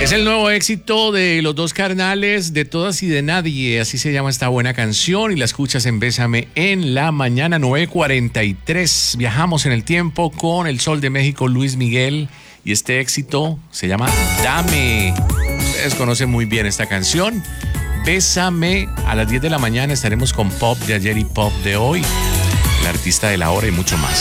Es el nuevo éxito de Los Dos Carnales, De Todas y de Nadie, así se llama esta buena canción y la escuchas en Bésame en la mañana, 9:43. Viajamos en el tiempo con el Sol de México, Luis Miguel, y este éxito se llama Dame. Ustedes conocen muy bien esta canción. Bésame, a las 10 de la mañana estaremos con pop de ayer y pop de hoy, el artista de la hora y mucho más.